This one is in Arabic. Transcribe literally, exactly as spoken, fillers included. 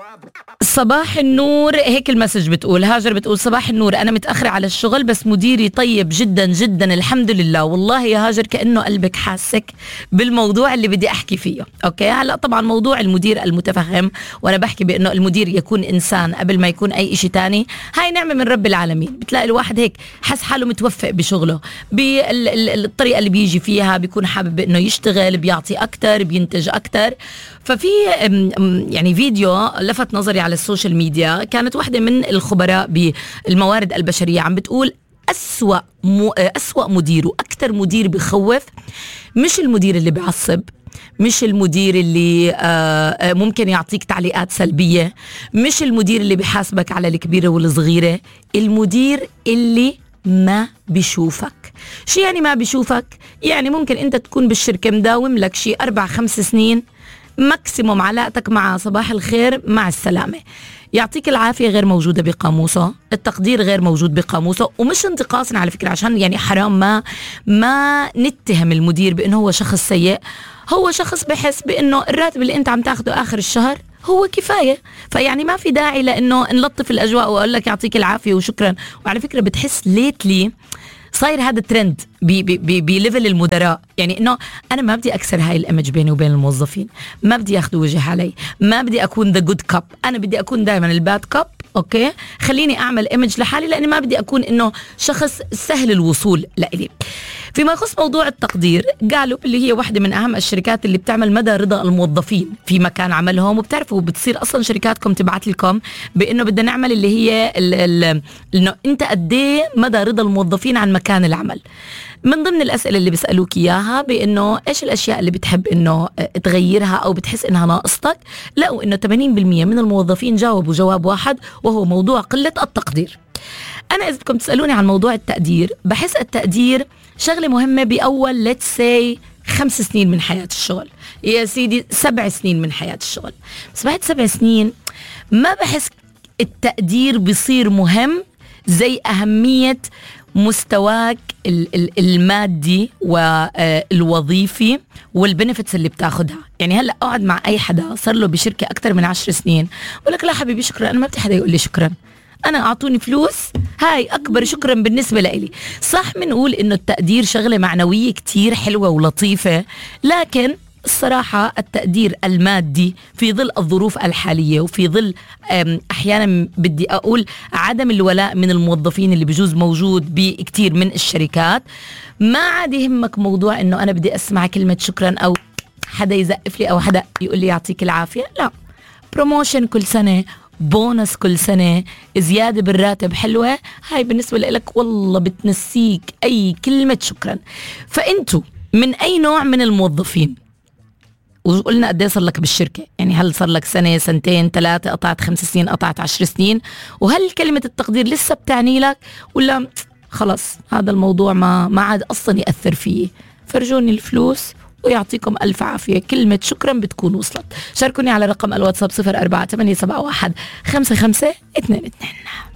صباح النور، هيك المسج بتقول هاجر، بتقول صباح النور، أنا متأخرة على الشغل بس مديري طيب جدا جدا الحمد لله. والله يا هاجر كأنه قلبك حاسك بالموضوع اللي بدي أحكي فيه. أوكي هلأ طبعا موضوع المدير المتفهم، وأنا بحكي بأنه المدير يكون إنسان قبل ما يكون أي إشي تاني، هاي نعمة من رب العالمين. بتلاقي الواحد هيك حس حاله متوفق بشغله بالطريقة اللي بيجي فيها، بيكون حابب أنه يشتغل، بيعطي أكتر، بينتج أكتر. ففي يعني فيديو لفت نظري على السوشيال ميديا، كانت واحدة من الخبراء بالموارد البشرية عم بتقول أسوأ مو أسوأ مدير وأكتر مدير بخوف مش المدير اللي بيعصب، مش المدير اللي ممكن يعطيك تعليقات سلبية، مش المدير اللي بيحاسبك على الكبيرة والصغيرة، المدير اللي ما بيشوفك. شو يعني ما بيشوفك؟ يعني ممكن انت تكون بالشركة مداوم لك شي أربع خمس سنين، ماكسيموم علاقتك مع صباح الخير مع السلامة، يعطيك العافية غير موجودة بقاموسه، التقدير غير موجود بقاموسه. ومش انتقاصا على فكرة، عشان يعني حرام ما ما نتهم المدير بأنه هو شخص سيء، هو شخص بحس بأنه الراتب اللي انت عم تاخده آخر الشهر هو كفاية، فيعني ما في داعي لأنه نلطف الأجواء وأقول لك يعطيك العافية وشكرا. وعلى فكرة بتحس ليتلي صاير هذا الترند بليفل المدراء، يعني انه انا ما بدي اكسر هاي الامج بيني وبين الموظفين، ما بدي ياخذوا وجه علي، ما بدي اكون ذا جود كاب، انا بدي اكون دائما الباد كاب. اوكي خليني اعمل ايمج لحالي، لاني ما بدي اكون انه شخص سهل الوصول لإلي. فيما يخص موضوع التقدير، قالوا اللي هي واحدة من أهم الشركات اللي بتعمل مدى رضا الموظفين في مكان عملهم، وبتعرفوا بتصير أصلا شركاتكم تبعت لكم بأنه بدنا نعمل اللي هي إنه أنت قديه مدى رضا الموظفين عن مكان العمل. من ضمن الأسئلة اللي بيسألوك إياها بأنه إيش الأشياء اللي بتحب إنه تغيرها أو بتحس إنها ناقصتك، لقوا إنه ثمانين بالمئة من الموظفين جاوبوا جواب واحد، وهو موضوع قلة التقدير. أنا إذا بدكم تسألوني عن موضوع التقدير، بحس التقدير شغلة مهمة بأول let's say خمس سنين من حياة الشغل، يا سيدي سبع سنين من حياة الشغل. بس بعد سبع سنين ما بحس التقدير بيصير مهم زي أهمية مستواك المادي والوظيفي والبنفتس اللي بتاخدها. يعني هلأ أقعد مع أي حدا صار له بشركة أكتر من عشر سنين بقول لك لا حبيبي شكرا، أنا ما بدي حدا يقول لي شكرا، أنا أعطوني فلوس هاي أكبر شكرا بالنسبة لإلي. صح منقول إنه التقدير شغلة معنوية كتير حلوة ولطيفة، لكن الصراحة التقدير المادي في ظل الظروف الحالية وفي ظل أحيانا بدي أقول عدم الولاء من الموظفين اللي بجوز موجود بكتير من الشركات، ما عاد يهمك موضوع إنه أنا بدي أسمع كلمة شكرا أو حدا يزقف لي أو حدا يقول لي يعطيك العافية. لا، بروموشن كل سنة، بونس كل سنة، زيادة بالراتب حلوة، هاي بالنسبة لك والله بتنسيك أي كلمة شكرا. فأنتوا من أي نوع من الموظفين؟ وقلنا قد ايه صار لك بالشركة؟ يعني هل صار لك سنة سنتين ثلاثة، قطعت خمس سنين، قطعت عشر سنين؟ وهل كلمة التقدير لسه بتعني لك ولا خلص هذا الموضوع ما ما عاد أصلا يأثر فيه؟ فرجوني الفلوس ويعطيكم ألف عافية، كلمة شكرا بتكون وصلت. شاركوني على رقم الواتساب صفر أربعة ثمانية سبعة واحد خمسة خمسة اثنين اثنين.